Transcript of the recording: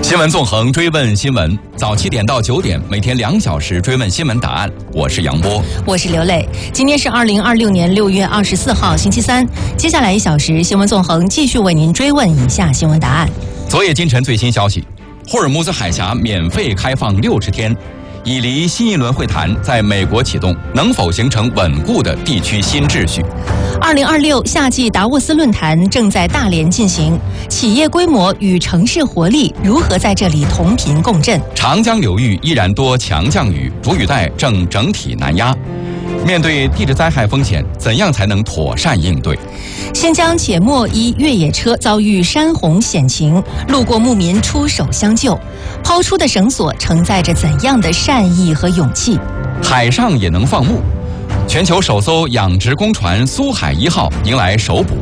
新闻纵横，追问新闻，早7点到9点，每天2小时追问新闻答案。我是杨波， 我是刘磊。今天是2026年6月24号，星期三。接下来1小时，新闻纵横继续为您追问以下新闻答案。 昨夜今晨最新消息，霍尔木兹海峡免费开放60天，以离新一轮会谈在美国启动，能否形成稳固的地区新秩序 ？2026夏季达沃斯论坛正在大连进行，企业规模与城市活力如何在这里同频共振？ 长江流域依然多强降雨，主雨带正整体南压。面对地质灾害风险，怎样才能妥善应对？ 新疆且末一越野车遭遇山洪险情，路过牧民出手相救，抛出的绳索承载着怎样的善意和勇气？ 海上也能放牧。全球首艘养殖工船苏海1号迎来首捕，